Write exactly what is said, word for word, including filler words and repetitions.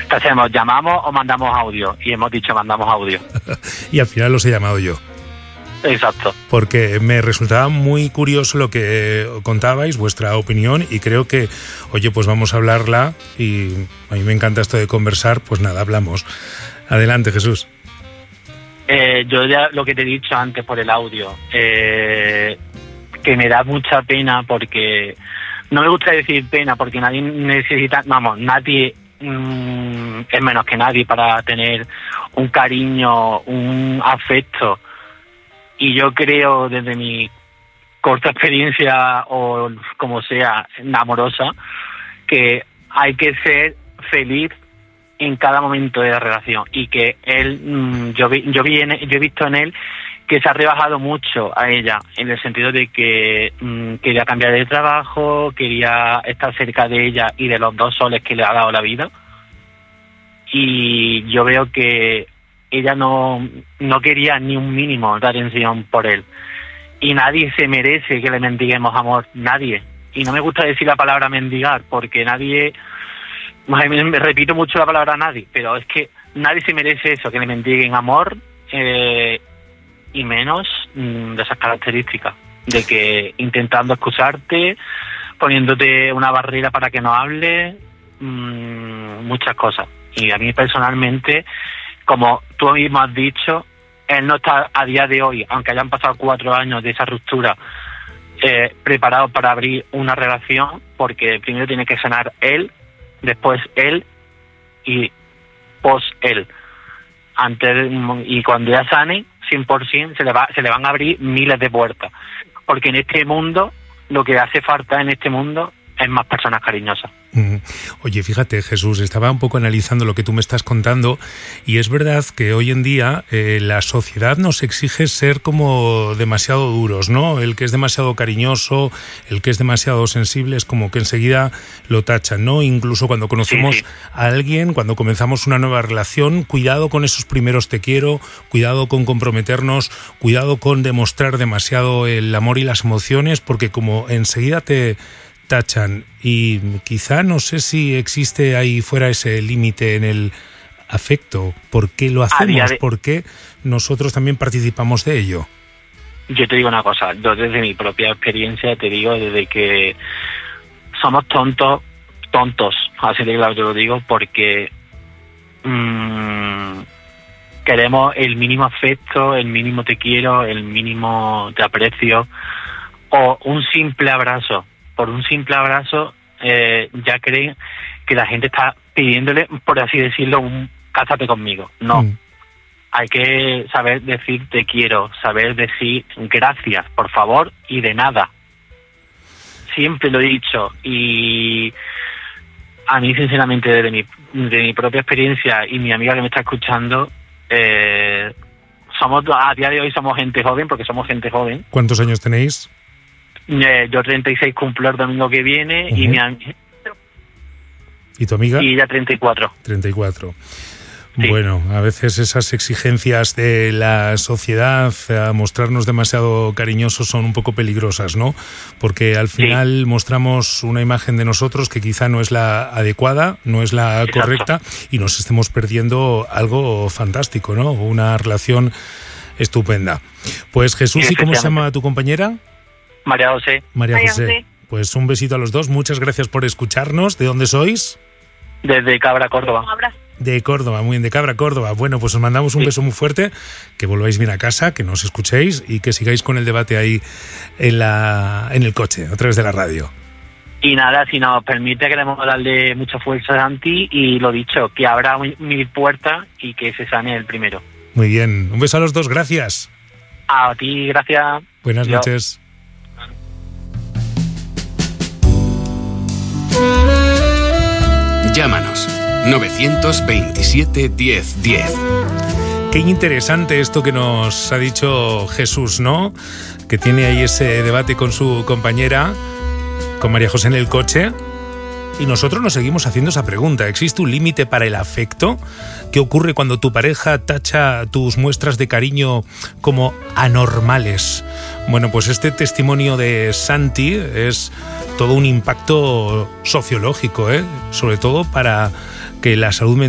¿Qué hacemos? ¿Llamamos o mandamos audio? Y hemos dicho mandamos audio. Y al final los he llamado yo. Exacto. Porque me resultaba muy curioso lo que contabais, vuestra opinión, y creo que, oye, pues vamos a hablarla, y a mí me encanta esto de conversar, pues nada, hablamos. Adelante, Jesús. Eh, yo ya lo que te he dicho antes por el audio, eh, que me da mucha pena porque, no me gusta decir pena porque nadie necesita, vamos, nadie mmm, es menos que nadie para tener un cariño, un afecto. Y yo creo, desde mi corta experiencia o como sea, amorosa, que hay que ser feliz en cada momento de la relación. Y que él, yo vi, yo vi en, yo he visto en él que se ha rebajado mucho a ella, en el sentido de que mmm, quería cambiar de trabajo, quería estar cerca de ella y de los dos soles que le ha dado la vida. Y yo veo que ella no, no quería ni un mínimo de atención por él. Y nadie se merece que le mendiguemos amor, nadie. Y no me gusta decir la palabra mendigar, porque nadie, me repito mucho la palabra nadie, pero es que nadie se merece eso, que le mendiguen amor, eh, y menos mmm, de esas características, de que intentando excusarte, poniéndote una barrera para que no hable, mmm, muchas cosas. Y a mí personalmente, como tú mismo has dicho, él no está a día de hoy, aunque hayan pasado cuatro años de esa ruptura, eh, preparado para abrir una relación, porque primero tiene que sanar él, después él y post él. Antes, y cuando ya sane, cien por ciento se le va, se le van a abrir miles de puertas. Porque en este mundo, lo que hace falta en este mundo es más personas cariñosas. Oye, fíjate, Jesús, estaba un poco analizando lo que tú me estás contando, y es verdad que hoy en día eh, la sociedad nos exige ser como demasiado duros, ¿no? El que es demasiado cariñoso, el que es demasiado sensible, es como que enseguida lo tachan, ¿no? Incluso cuando conocemos sí, sí. a alguien, cuando comenzamos una nueva relación, cuidado con esos primeros te quiero, cuidado con comprometernos, cuidado con demostrar demasiado el amor y las emociones, porque como enseguida te tachan. Y quizá no sé si existe ahí fuera ese límite en el afecto. ¿Por qué lo hacemos? De... ¿Por qué nosotros también participamos de ello? Yo te digo una cosa, yo desde mi propia experiencia te digo, desde que somos tontos, tontos, así de claro te lo digo, porque mmm, queremos el mínimo afecto, el mínimo te quiero, el mínimo te aprecio, o un simple abrazo. Por un simple abrazo eh, ya creen que la gente está pidiéndole, por así decirlo, un cásate conmigo. No. Mm. Hay que saber decir te quiero, saber decir gracias, por favor, y de nada. Siempre lo he dicho. Y a mí, sinceramente, desde mi, de mi propia experiencia y mi amiga que me está escuchando, eh, somos a día de hoy somos gente joven, porque somos gente joven. ¿Cuántos años tenéis? Eh, yo treinta y seis cumplo el domingo que viene. Uh-huh. y mi am- ¿Y tu amiga? Y ella treinta y cuatro. treinta y cuatro. Sí. Bueno, a veces esas exigencias de la sociedad a mostrarnos demasiado cariñosos son un poco peligrosas, ¿no? Porque al final sí. mostramos una imagen de nosotros que quizá no es la adecuada, no es la Exacto. correcta, y nos estemos perdiendo algo fantástico, ¿no? Una relación estupenda. Pues Jesús, ¿y cómo se llama tu compañera? María José. María José. Pues un besito a los dos. Muchas gracias por escucharnos. ¿De dónde sois? Desde Cabra, Córdoba. De Córdoba, muy bien, de Cabra, Córdoba. Bueno, pues os mandamos un sí. beso muy fuerte, que volváis bien a casa, que nos escuchéis y que sigáis con el debate ahí en, la, en el coche, a través de la radio. Y nada, si nos permite, queremos darle mucha fuerza a Santi y lo dicho, que abra mil puertas y que se sane el primero. Muy bien, un beso a los dos, gracias. A ti, gracias. Buenas Yo. noches. Llámanos novecientos veintisiete diez diez. Qué interesante esto que nos ha dicho Jesús, ¿no? Que tiene ahí ese debate con su compañera, con María José en el coche. Y nosotros nos seguimos haciendo esa pregunta. ¿Existe un límite para el afecto? ¿Qué ocurre cuando tu pareja tacha tus muestras de cariño como anormales? Bueno, pues este testimonio de Santi es todo un impacto sociológico, ¿eh? Sobre todo para que la salud mental